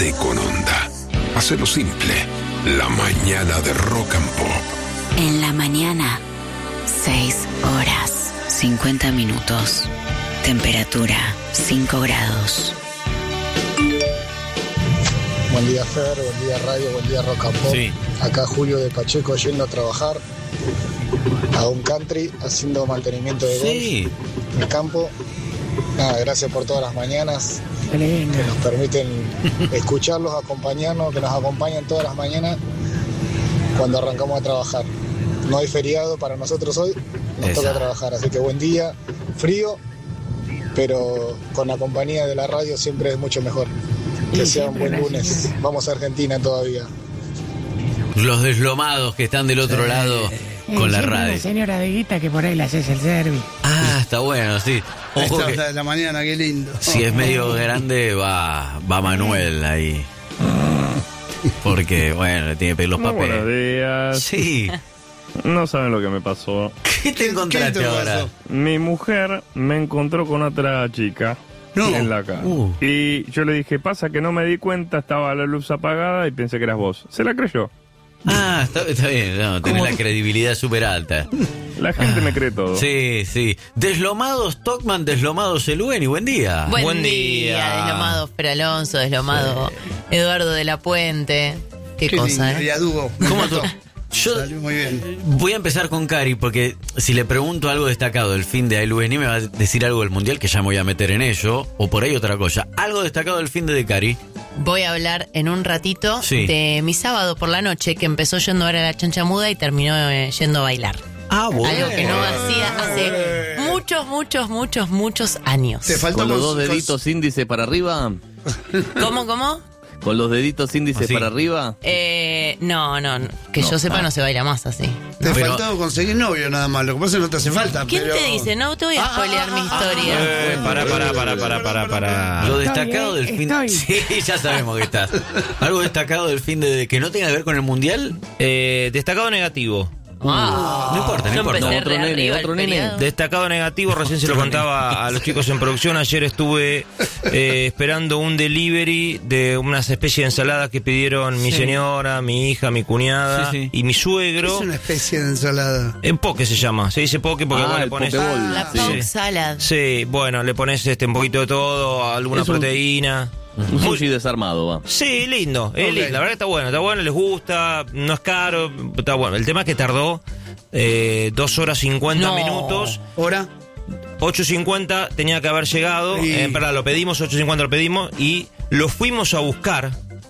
levántate con onda. Hacelo simple. La mañana de Rock and Pop. En la mañana, 6 horas, 50 minutos. Temperatura, 5 grados. Buen día, Fer, buen día, Radio, buen día, Rock and Pop. Sí. Acá Julio de Pacheco yendo a trabajar a un country, haciendo mantenimiento de golf Sí. en el campo. Nada, gracias por todas las mañanas que nos permiten escucharlos, acompañarnos, que nos acompañan todas las mañanas cuando arrancamos a trabajar. No hay feriado para nosotros hoy, nos toca trabajar, así que buen día, frío, pero con la compañía de la radio siempre es mucho mejor. Que sea un buen lunes. Vamos a Argentina todavía. Los deslomados que están del otro lado con la radio. Una señora de guita que por ahí le haces el service. Ah, está bueno, sí. Ojo Esta que hora de la mañana, qué lindo. si es medio grande va Manuel ahí. Porque, bueno, le tiene que pedir los Buenos papeles. días. Sí. No saben lo que me pasó. ¿Qué te encontraste ¿Qué te ahora? pasó? Mi mujer me encontró con otra chica en la casa. Y yo le dije, pasa que no me di cuenta, estaba la luz apagada y pensé que eras vos. Se la creyó. Ah, está bien, no, tenés la credibilidad súper alta. La gente me cree todo. Sí, sí. Deslomados Stockman, deslomados Eluen y buen día. Buen día, deslomado Fer Alonso, deslomado Eduardo de la Puente. Qué cosa, ¿eh? Dúo. ¿Cómo tú? Yo Salió muy bien. voy a empezar con Cari, porque si le pregunto algo destacado del fin de Ailubeni, me va a decir algo del Mundial, que ya me voy a meter en ello, o por ahí otra cosa. Algo destacado del fin de Cari. Voy a hablar en un ratito Sí. de mi sábado por la noche, que empezó yendo a ver a la Chancha Muda y terminó yendo a bailar. Ah, bueno. Algo que no hacía hace muchos años. Te faltó Con los dos deditos índice para arriba. ¿Cómo? Con los deditos índice Así. para arriba. No, que yo sepa no se baila más así. Te Pero- faltó conseguir novio nada más. Lo que pasa es que no te hace falta. ¿Quién pero... te dice? No te voy a spoilear mi historia. Para. Lo destacado del fin estoy. Sí, ya sabemos que está. Algo destacado del fin de que no tenga que ver con el Mundial. Destacado negativo. No importa, no Yo importa. empecé Otro re nene, arriba otro el nene. feriado. Destacado negativo, recién se lo contaba a los chicos en producción. Ayer estuve esperando un delivery de unas especies de ensaladas que pidieron mi señora, mi hija, mi cuñada Sí, sí. y mi Es suegro. una especie de ensalada. En poke se llama, se dice poke porque vos le el pones... pokeball. La Sí. Poke Salad. Sí, bueno, le pones un poquito de todo, alguna Es un- proteína. Un sushi desarmado, va. Sí, lindo, Ok. lindo. La verdad que está bueno, les gusta, no es caro, está bueno. El tema es que tardó 2 horas 50 No. minutos. ¿Hora? 8:50 tenía que haber llegado, Sí. perdón, lo pedimos, 8:50 lo pedimos y lo fuimos a buscar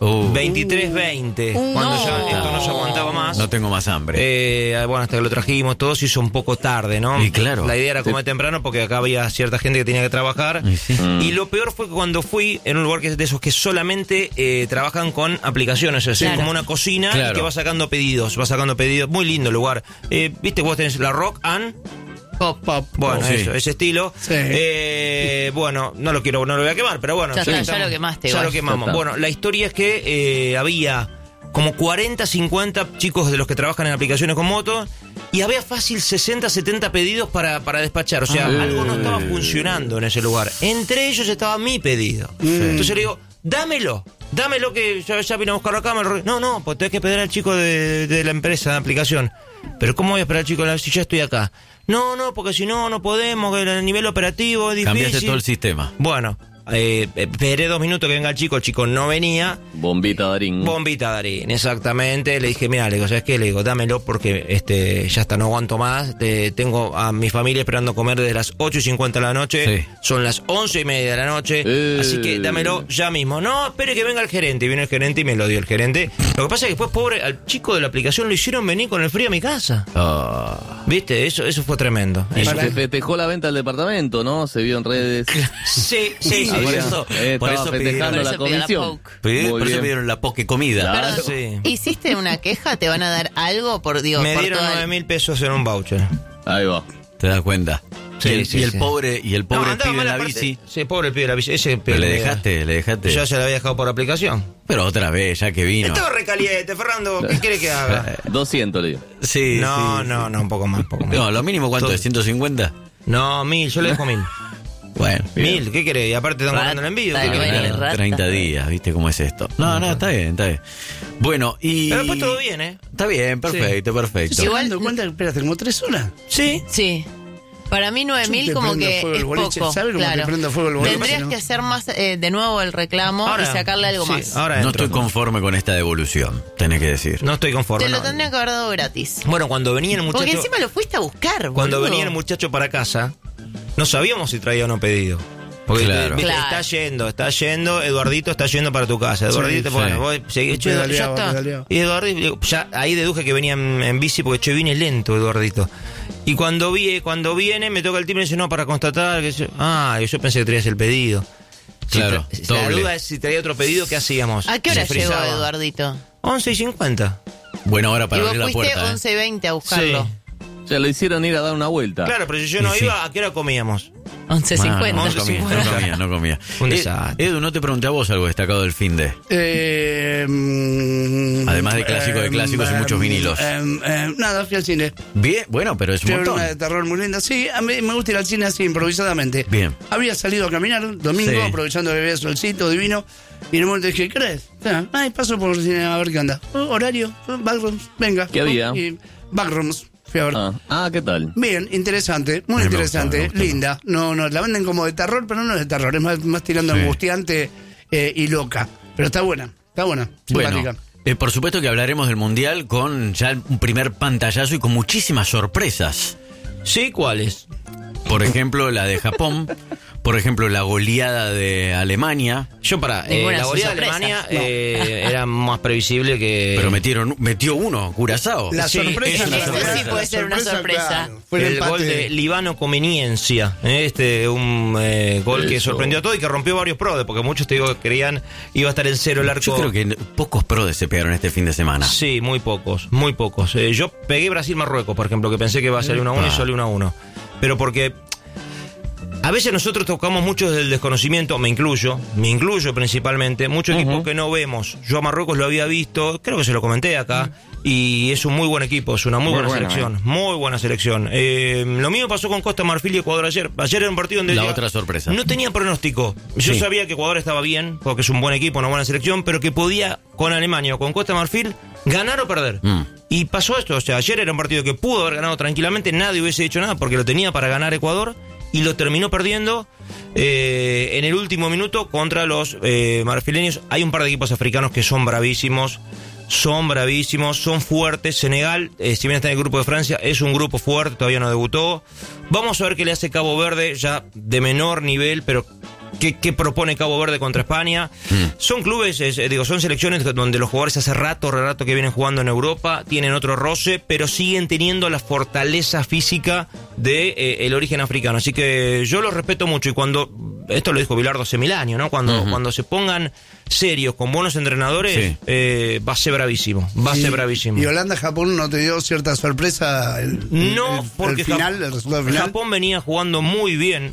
23:20, cuando ya esto no se aguantaba más. No tengo más hambre. Bueno, hasta que lo trajimos, todo se hizo un poco tarde, ¿no? Y claro. La idea era comer temprano porque acá había cierta gente que tenía que trabajar. Y sí. Y lo peor fue que cuando fui en un lugar que es de esos que solamente trabajan con aplicaciones, es decir, Claro. como una cocina Claro. y que va sacando pedidos. Muy lindo el lugar. Viste, vos tenés la Rock and Pop. Bueno, Sí. eso, ese estilo. Sí. Bueno, no lo voy a quemar, pero bueno. Ya está, estamos- ya lo quemaste, Ya igual. lo quemamos. Ya está. Bueno, la historia es que había como 40, 50 chicos de los que trabajan en aplicaciones con moto y había fácil 60, 70 pedidos para despachar. O sea, algo no estaba funcionando en ese lugar. Entre ellos estaba mi pedido. Entonces le digo, dámelo que ya vine a buscarlo acá. No, pues tenés que pedir al chico de la empresa de aplicación. Pero ¿cómo voy a esperar al chico si ya estoy acá? No, porque si no podemos, que el nivel operativo es difícil. Cambiaste todo el sistema. Bueno, esperé 2 minutos que venga el chico no venía. Bombita Darín. Bombita Darín, exactamente. Le dije, mira, le digo, ¿sabes qué? Le digo, dámelo porque ya está, no aguanto más. Tengo a mi familia esperando comer desde las 8:50 de la noche. Sí. Son las 11:30 de la noche. Así que dámelo ya mismo. No, espere que venga el gerente. Y vino el gerente y me lo dio el gerente. Lo que pasa es que después, pobre, al chico de la aplicación lo hicieron venir con el frío a mi casa. ¿Viste? Eso fue tremendo. Y Eso- se festejó la venta del departamento, ¿no? Se vio en redes. Sí. Por eso estaba festejando pidieron la Por eso pidió la comisión. Poke. Por Muy eso bien. pidieron la poke comida. Claro. Sí. ¿Hiciste una queja? ¿Te van a dar algo? Me por dieron toda- 9.000 pesos en un voucher. Ahí va. ¿Te das cuenta? Sí, y el, sí, y el sí. pobre, No, andaba pibe en mal la aparte. bici. Sí, pobre el pibe de la bici. Ese Pero pibe le de- dejaste. Yo se lo había dejado por aplicación. Pero otra vez, ya que vino. Estaba recaliente, Fernando. ¿Qué quiere que haga? 200, le digo. Sí, No, sí. un poco más. No, lo mínimo, ¿cuánto Todo. es? ¿150? No, 1.000, yo le dejo 1.000. Bueno, 1000, ¿qué querés? Y aparte están ganando el envío. Ay, bueno, 30 días, ¿viste cómo es esto? No, está bien. Bueno, y... Pero después todo bien, ¿eh? Está bien, perfecto. Igual, ¿cuántas? Espérate, ¿como 3 horas? Sí. Para mí 9.000 como que es poco. ¿Sabes cómo te prendo fuego el boliche? Tendrías que hacer más de nuevo el reclamo y sacarle algo más. Ahora no estoy conforme con esta devolución, tenés que decir. No estoy conforme. Te lo tendría que haber dado gratis. Bueno, cuando venía el muchacho... Porque encima lo fuiste a buscar, Cuando boludo. venía el muchacho para casa, no sabíamos si traía o no pedido. Porque Claro. está yendo, Eduardito está yendo para tu casa. Eduardito, Sí, bueno, sí. vos seguís, ya Pedaleaba, está. pedaleaba. Y Eduardito, ya ahí deduje que venía en bici porque che, viene lento Eduardito. Y cuando viene, me toca el timbre y dice, no, para constatar que yo pensé que traías el pedido. Claro, La doble. duda es si traía otro pedido, ¿qué hacíamos? ¿A qué hora Se llegó frizaba. Eduardito? 11:50. Buena hora para y vos abrir la fuiste puerta. 11:20 a buscarlo. Ya lo hicieron ir a dar una vuelta. Claro, pero si yo no Sí. iba, ¿a qué hora comíamos? 11:50. No comía. Un desastre. Edu, no te pregunté a vos algo destacado del finde. Además de clásicos y muchos vinilos. Nada, fui al cine. Bien, bueno, pero es un Fui a ver montón. una de terror muy linda. Sí, a mí me gusta ir al cine así, improvisadamente. Bien. Había salido a caminar domingo, Sí. aprovechando que había solcito divino. Y en un momento dije, ¿crees? Ay, paso por el cine a ver qué anda. Horario, backrooms, venga. ¿Qué había? Y backrooms, fui a ver. ¿Qué tal? Bien, interesante, muy Me interesante, gusta, me gusta. linda. No, la venden como de terror, pero no es de terror, es más tirando Sí. angustiante y loca. Pero está buena, simpática. Bueno, por supuesto que hablaremos del Mundial con ya un primer pantallazo y con muchísimas sorpresas. Sí, ¿cuáles? Por ejemplo, la de Japón. Por ejemplo, la goleada de Alemania. La goleada de Alemania era más previsible que... Pero metió uno, Curazao. La Sí, sorpresa, es una la sorpresa. Sí, puede ser una sorpresa. claro, fue el empate. gol de Libano Conveniencia, un gol que Eso. sorprendió a todos y que rompió varios prodes, porque muchos te digo que creían iba a estar en cero el arco. Yo creo que pocos prodes se pegaron este fin de semana. Sí, muy pocos. Yo pegué Brasil-Marruecos, por ejemplo, que pensé que iba a salir 1-1 y salió 1-1. Pero porque a veces nosotros tocamos mucho desde el desconocimiento, me incluyo principalmente, muchos equipos que no vemos. Yo a Marruecos lo había visto, creo que se lo comenté acá, y es un muy buen equipo, es una muy buena selección, muy buena selección. Lo mismo pasó con Costa Marfil y Ecuador ayer. Ayer era un partido donde La otra sorpresa. no tenía pronóstico. Yo Sí. sabía que Ecuador estaba bien, porque es un buen equipo, una buena selección, pero que podía con Alemania o con Costa Marfil ganar o perder. Y pasó esto, o sea, ayer era un partido que pudo haber ganado tranquilamente, nadie hubiese hecho nada porque lo tenía para ganar Ecuador y lo terminó perdiendo en el último minuto contra los marfileños. Hay un par de equipos africanos que son bravísimos, son fuertes. Senegal, si bien está en el grupo de Francia, es un grupo fuerte, todavía no debutó. Vamos a ver qué le hace Cabo Verde, ya de menor nivel, pero ¿qué propone Cabo Verde contra España? Son clubes, son selecciones donde los jugadores hace rato que vienen jugando en Europa, tienen otro roce, pero siguen teniendo la fortaleza física de el origen africano. Así que yo los respeto mucho y cuando, esto lo dijo Bilardo hace 1000 años, ¿no? Cuando se pongan serios con buenos entrenadores, va a ser bravísimo, ¿Y Holanda-Japón no te dio cierta sorpresa? Porque el resultado final. Japón venía jugando muy bien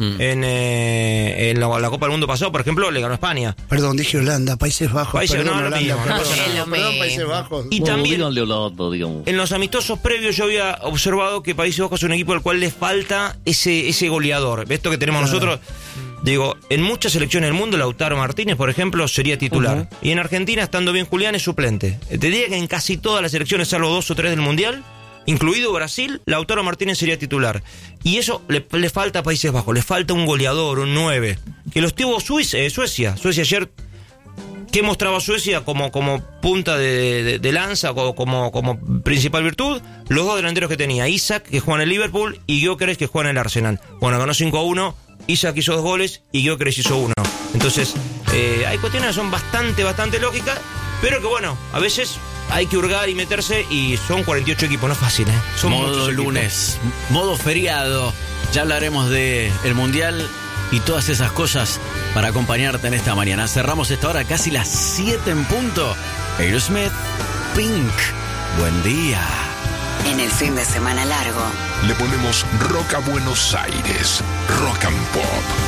en la Copa del Mundo pasado, por ejemplo, le ganó a España. Perdón, dije Holanda, Países Bajos. Países- perdón, no, lo Holanda, mismo, perdón, no pasa nada. perdón, Países Bajos. Y también díganle Holanda, digamos. en los amistosos previos yo había observado que Países Bajos es un equipo al cual le falta ese goleador. Esto que tenemos nosotros, digo, en muchas selecciones del mundo, Lautaro Martínez, por ejemplo, sería titular. Y en Argentina, estando bien Julián, es suplente. Te diría que en casi todas las selecciones, salvo 2 o 3 del Mundial, incluido Brasil, Lautaro Martínez sería titular. Y eso le falta a Países Bajos, le falta un goleador, un 9. Que los tuvo Suecia. Suecia ayer, ¿qué mostraba Suecia como punta de lanza, como principal virtud? Los dos delanteros que tenía, Isaac, que juega en el Liverpool, y Gyökeres, que juega en el Arsenal. Bueno, ganó 5-1, Isaac hizo 2 goles y Gyökeres hizo 1. Entonces, hay cuestiones que son bastante lógicas, pero que bueno, a veces hay que hurgar y meterse, y son 48 equipos, no es fácil, ¿eh? Son muchos Modo equipos. lunes, modo feriado. Ya hablaremos de el Mundial y todas esas cosas para acompañarte en esta mañana. Cerramos esta hora casi las 7 en punto. Aerosmith, Pink. Buen día. En el fin de semana largo. Le ponemos Rock a Buenos Aires, Rock and Pop.